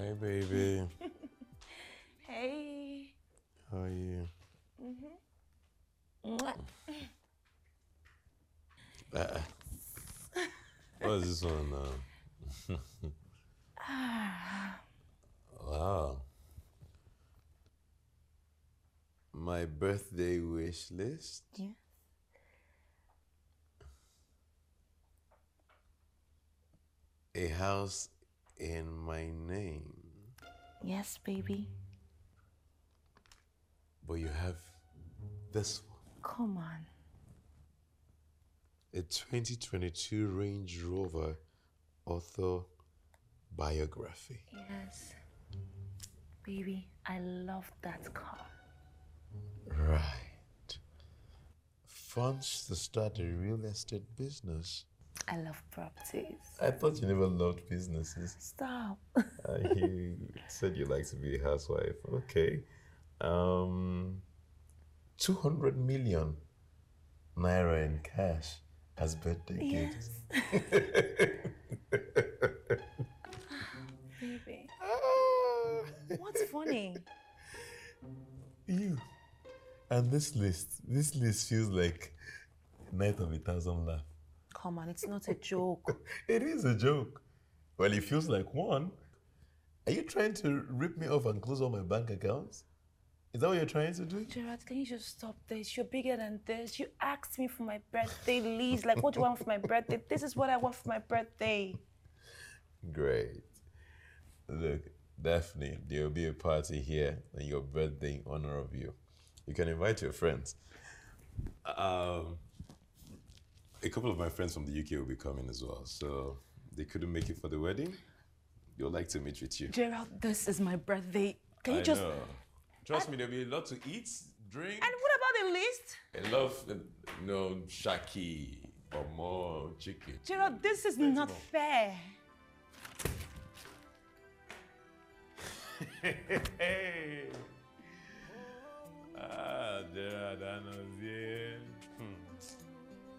Hi, baby. Hey. How are you? Mwah. What's this one now? Wow. My birthday wish list. Yeah. A house in my name. Yes, baby. But you have this one. Come on. A 2022 Range Rover author biography. Yes. Baby, I love that car. Right. Funds to start a real estate business. I love properties. I thought you never loved businesses. Stop. You said you like to be a housewife. Okay. 200 million naira in cash as birthday gifts. Yes. Baby. What's funny? You. And this list feels like Night of a Thousand Laughs. Come on, it's not a joke. It is a joke. Well, it feels like one. Are you trying to rip me off and close all my bank accounts? Is that what you're trying to do? Gerard, can you just stop this? You're bigger than this. You asked me for my birthday list. Like, what do you want for my birthday? This is what I want for my birthday. Great. Look, Daphne, there will be a party here on your birthday in honor of you. You can invite your friends. A couple of my friends from the UK will be coming as well, so they couldn't make it for the wedding. They'll like to meet with you. Gerald, this is my birthday. Can you just... know. Trust me, there'll be a lot to eat, drink. And what about the list? I love, shaki or more chicken. Gerald, this is Plenty not more. fair. Gerard, I know